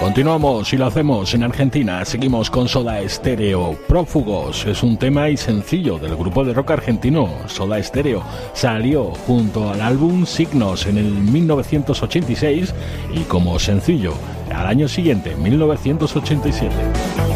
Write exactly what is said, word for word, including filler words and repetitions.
Continuamos y lo hacemos en Argentina. Seguimos con Soda Stereo. Prófugos es un tema y sencillo del grupo de rock argentino Soda Stereo. Salió junto al álbum Signos en el mil novecientos ochenta y seis y como sencillo al año siguiente, mil novecientos ochenta y siete.